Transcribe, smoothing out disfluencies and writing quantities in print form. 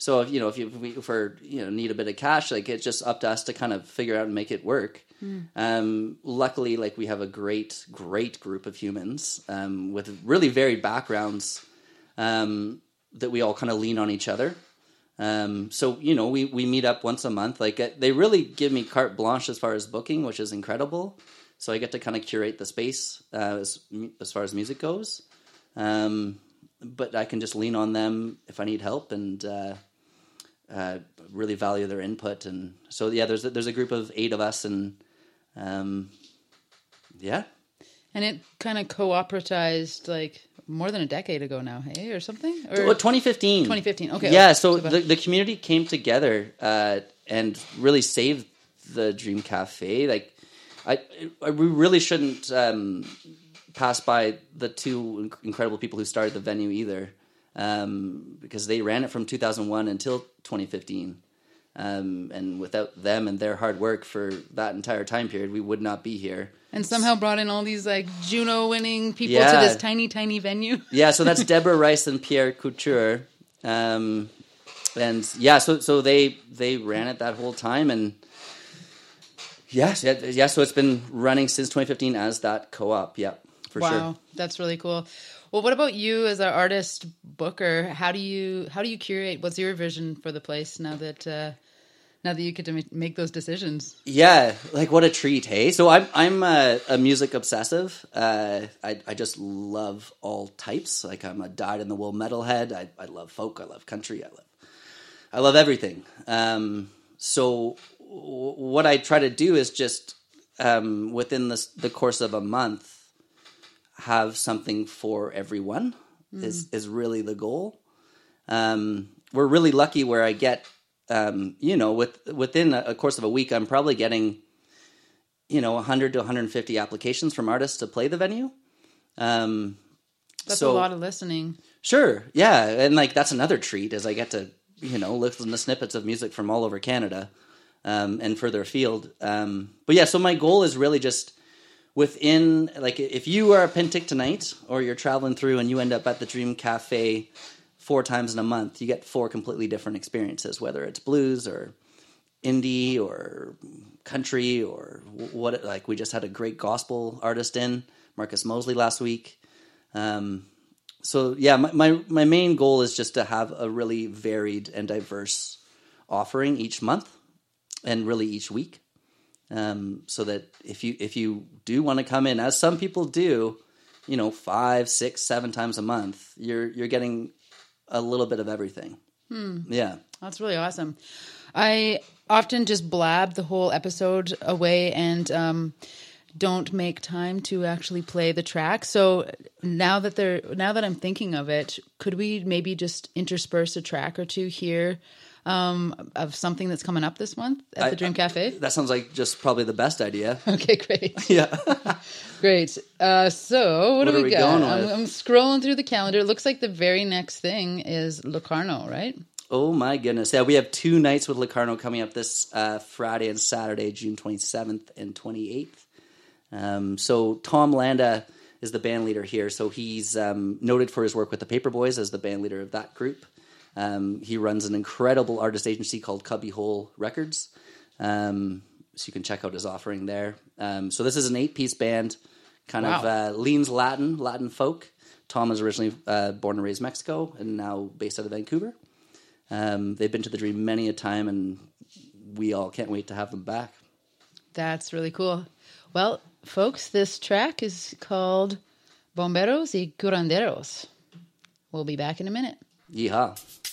So if we're need a bit of cash, like it's just up to us to kind of figure out and make it work. Luckily, like we have a great group of humans with really varied backgrounds that we all kind of lean on each other. So we meet up once a month. Like they really give me carte blanche as far as booking, which is incredible. So I get to kind of curate the space as far as music goes. But I can just lean on them if I need help, and really value their input. And so there's a group of 8 of us, and yeah. And it kind of co-operatized like more than a decade ago now, hey, or something? Or 2015. 2015, okay. Yeah, so the community came together and really saved the Dream Cafe. Like, we really shouldn't pass by the 2 incredible people who started the venue either, because they ran it from 2001 until 2015. And without them and their hard work for that entire time period, we would not be here. And somehow brought in all these like Juno-winning people to this tiny, tiny venue. Yeah, so that's Deborah Rice and Pierre Couture. And yeah, so they ran it that whole time, and yeah, so it's been running since 2015 as that co-op. Yeah, for sure. Wow, that's really cool. Well, what about you as an artist booker? How do you curate? What's your vision for the place now that you get to make those decisions? Yeah, like what a treat, hey? So I'm a music obsessive. I just love all types. Like I'm a dyed-in-the-wool metalhead. I love folk. I love country. I love everything. So what I try to do is just within the course of a month have something for everyone is really the goal. We're really lucky where I get, within a course of a week, I'm probably getting, 100 to 150 applications from artists to play the venue. That's a lot of listening. Sure. Yeah. And like, that's another treat is I get to, listen to snippets of music from all over Canada, and further afield. But yeah, so my goal is really just within, like, if you are a Pintic tonight or you're traveling through and you end up at the Dream Cafe 4 times in a month, you get 4 completely different experiences, whether it's blues or indie or country or what. Like we just had a great gospel artist in, Marcus Mosley, last week. So yeah, my main goal is just to have a really varied and diverse offering each month and really each week. So that if you do want to come in, as some people do, 5, 6, 7 times a month, you're getting a little bit of everything. Yeah. That's really awesome. I often just blab the whole episode away and don't make time to actually play the track. So now that I'm thinking of it, could we maybe just intersperse a track or 2 here of something that's coming up this month at the Dream Cafe? That sounds like just probably the best idea. Okay, great. Yeah. Great. So what do we got? Going with? I'm scrolling through the calendar. It looks like the very next thing is Locarno, right? Oh my goodness. Yeah, we have 2 nights with Locarno coming up this Friday and Saturday, June 27th and 28th. So Tom Landa is the band leader here. So he's noted for his work with the Paperboys as the band leader of that group. He runs an incredible artist agency called Cubbyhole Records. So you can check out his offering there. So this is an 8-piece band, kind of leans Latin folk. Tom is originally born and raised Mexico and now based out of Vancouver. They've been to the Dream many a time, and we all can't wait to have them back. That's really cool. Well, folks, this track is called Bomberos y Curanderos. We'll be back in a minute. Yeehaw.